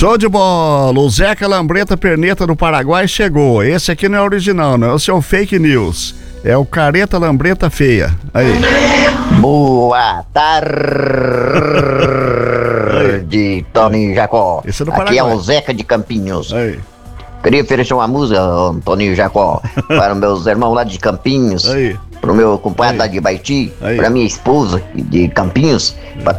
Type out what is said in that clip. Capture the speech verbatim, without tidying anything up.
Show de bola! O Zeca Lambreta Perneta do Paraguai chegou. Esse aqui não é original, não é o seu fake news. É o Careta Lambreta Feia. Aí. Boa tarde, Toninho Jacó. Esse é do Aqui é Paraguai. o Zeca de Campinhos. Aí. Queria oferecer uma música, Toninho Jacó, para meus irmãos lá de Campinhos, Aí. pro meu compadre Aí. lá de Baiti, Aí. pra minha esposa de Campinhos, pra